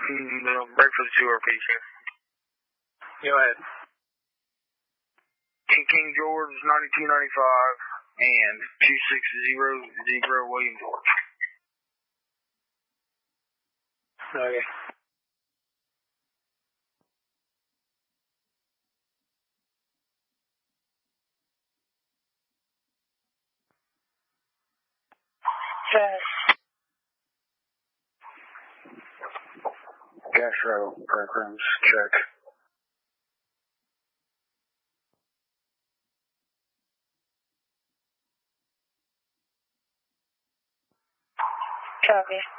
Breakfast 2 RPC. Go ahead. King George 9295 and 2600 William George. Okay. Gastro programs check. Copy.